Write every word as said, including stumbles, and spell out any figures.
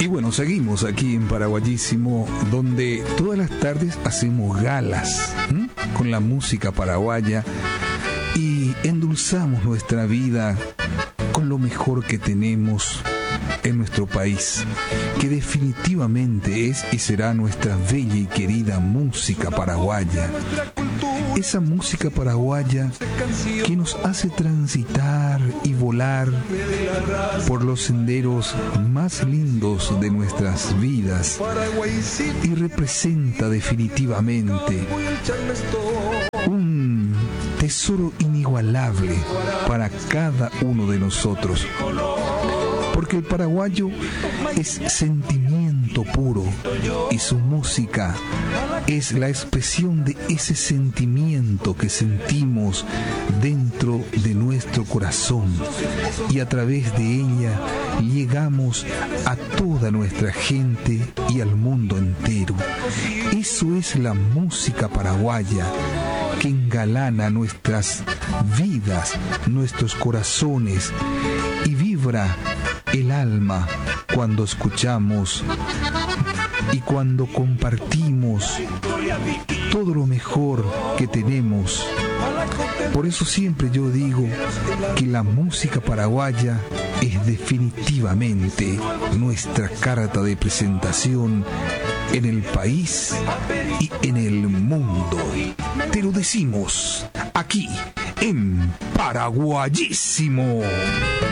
Y bueno, seguimos aquí en Paraguayísimo, donde todas las tardes hacemos galas ¿m? con la música paraguaya y endulzamos nuestra vida con lo mejor que tenemos en nuestro país, que definitivamente es y será nuestra bella y querida música paraguaya. Esa música paraguaya que nos hace transitar y volar por los senderos más lindos de nuestras vidas y representa definitivamente un tesoro inigualable para cada uno de nosotros. Porque el paraguayo es sentimiento puro y su música es la expresión de ese sentimiento que sentimos dentro de nuestro corazón y a través de ella llegamos a toda nuestra gente y al mundo entero. Eso es la música paraguaya que engalana nuestras vidas, nuestros corazones y vibra el alma cuando escuchamos y cuando compartimos todo lo mejor que tenemos. Por eso siempre yo digo que la música paraguaya es definitivamente nuestra carta de presentación en el país y en el mundo. Te lo decimos aquí en Paraguayísimo.